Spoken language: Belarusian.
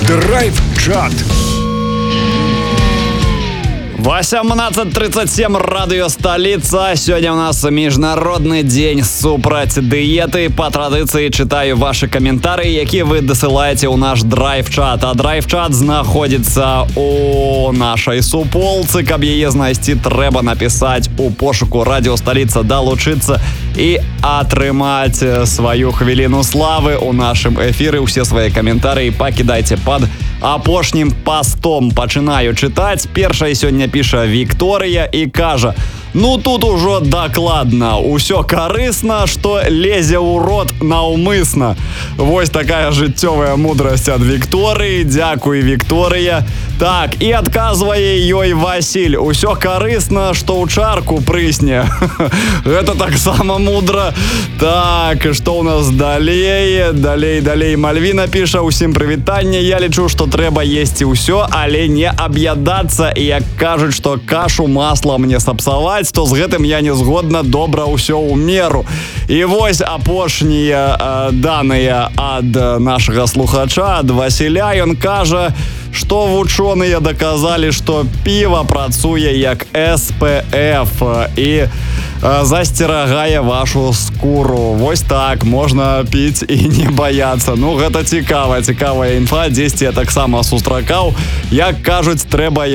Драйв-чат. 18:37, радио «Столица». Сегодня у нас Міжнародний день супраць дыеты. По традиции читаю ваши комментарии, які вы досылаете у наш драйв-чат. А драйв-чат знаходится у нашей суполцы. Каб яе знайсці, трэба написать у пошуку «Радио Столица», долучиться и атрымаць свою хвилину славы у нашем эфире. Все свои комментарии покидайте под апошнім постом. Пачынаю чытаць. Першая сёння піша Вікторыя і кажа: ну тут ужо дакладна, усё карысна, што лезе ў рот наўмысна. Вось такая жыццёвая мудрасць ад Вікторыі. Дзякуй, Вікторыя. Так, і адказвае ёй Васіль: усё карысна, што ў чарку прысне. Гэта таксама мудра. Так, што ў нас далей? Далей Мальвіна піша: усім прывітанне. Я лічу, што трэба есці ўсё, але не аб'ядацца. І як кажуць, што кашу маслам не сапсаваць, то з гэтым я не згодна. Добра ўсё ў меру. І вось апошнія даныя ад нашага слухача, ад Васіля. Ён кажа, што вучоныя даказалі, што піва працуе як SPF і засцерагае вашу скуру. Вось так, можна піць і не баяцца. Ну, гэта цікавая інфа. Дзесьці я таксама сустракаў. Як кажуць, трэба